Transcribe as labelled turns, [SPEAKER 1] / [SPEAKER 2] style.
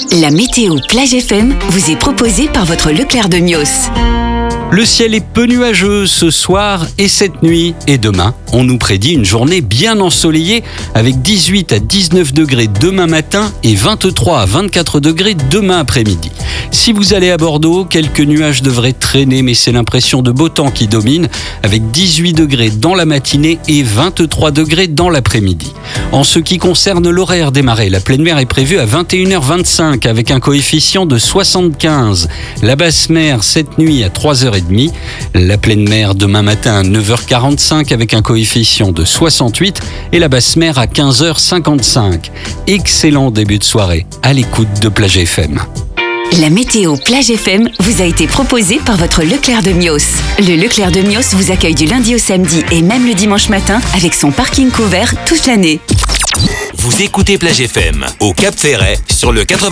[SPEAKER 1] La météo Plage FM vous est proposée par votre Leclerc de Mios.
[SPEAKER 2] Le ciel est peu nuageux ce soir et cette nuit. Et demain, on nous prédit une journée bien ensoleillée avec 18 à 19 degrés demain matin et 23 à 24 degrés demain après-midi. Si vous allez à Bordeaux, quelques nuages devraient traîner, mais c'est l'impression de beau temps qui domine avec 18 degrés dans la matinée et 23 degrés dans l'après-midi. En ce qui concerne l'horaire des marées, la pleine mer est prévue à 21h25 avec un coefficient de 75. La basse mer cette nuit à 3h30. La pleine mer demain matin à 9h45 avec un coefficient de 68 et la basse mer à 15h55. Excellent début de soirée à l'écoute de Plage FM.
[SPEAKER 1] La météo Plage FM vous a été proposée par votre Leclerc de Mios. Le Leclerc de Mios vous accueille du lundi au samedi et même le dimanche matin avec son parking couvert toute l'année.
[SPEAKER 3] Vous écoutez Plage FM au Cap Ferret sur le 80.